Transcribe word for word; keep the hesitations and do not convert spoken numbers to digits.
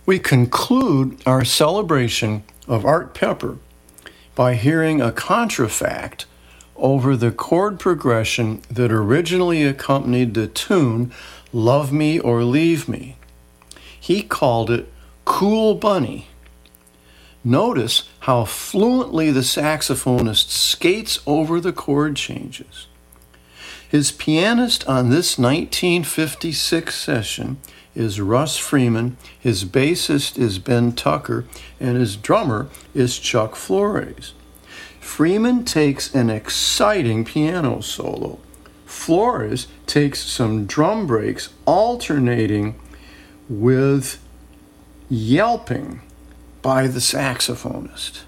We conclude our celebration of Art Pepper by hearing a contrafact over the chord progression that originally accompanied the tune Love Me or Leave Me. He called it Cool Bunny. Notice how fluently the saxophonist skates over the chord changes. His pianist on this nineteen fifty-six session is Russ Freeman, his bassist is Ben Tucker, and his drummer is Chuck Flores. Freeman takes an exciting piano solo. Flores takes some drum breaks alternating with yelping by the saxophonist.